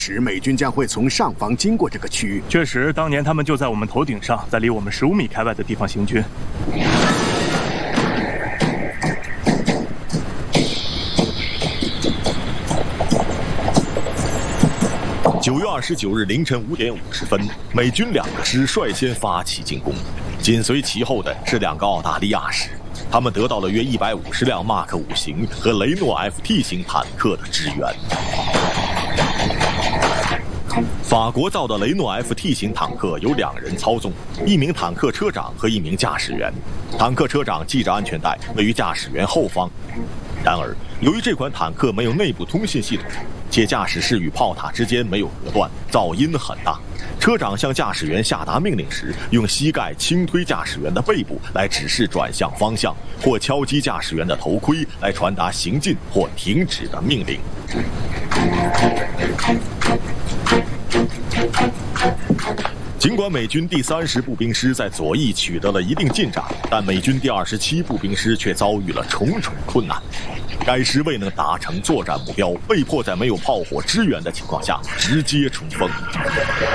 时美军将会从上方经过这个区域。 确实，当年他们就在我们头顶上，在离我们15米开外的地方行军。 9月29日凌晨5点50分，美军2个师率先发起进攻，紧随其后的是2个澳大利亚师，他们得到了约150辆马克5型和雷诺 FT 型坦克的支援。法国造的雷诺 FT 型坦克由2人操纵，1名坦克车长和1名驾驶员。坦克车长系着安全带，位于驾驶员后方。然而，由于这款坦克没有内部通信系统，且驾驶室与炮塔之间没有隔断，噪音很大。车长向驾驶员下达命令时，用膝盖轻推驾驶员的背部来指示转向方向，或敲击驾驶员的头盔来传达行进或停止的命令。尽管美军第30步兵师在左翼取得了一定进展，但美军第27步兵师却遭遇了重重困难。该师未能达成作战目标，被迫在没有炮火支援的情况下直接冲锋。